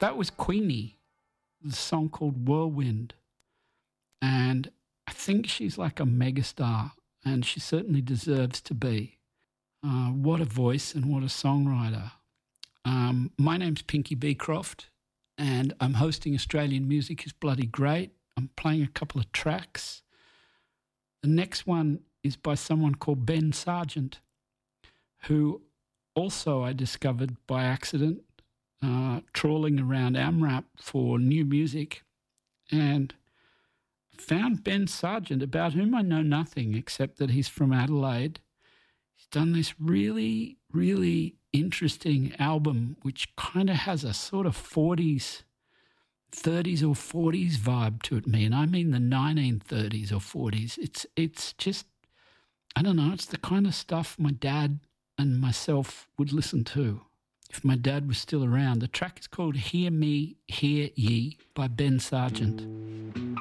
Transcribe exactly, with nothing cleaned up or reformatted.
that was Queenie, the song called Whirlwind. And I think she's like a megastar, and she certainly deserves to be. Uh, what a voice and what a songwriter. Um, my name's Pinky Beecroft, and I'm hosting Australian Music is Bloody Great. I'm playing a couple of tracks. The next one is by someone called Ben Sargent, who also I discovered by accident, uh, trawling around AMRAP for new music, and found Ben Sargent, about whom I know nothing except that he's from Adelaide. He's done this really, really interesting album, which kind of has a sort of forties, thirties or forties vibe to it, me, and I mean the nineteen thirties or forties. It's it's just, I don't know, it's the kind of stuff my dad and myself would listen to if my dad was still around. The track is called Hear Me, Hear Ye by Ben Sargent.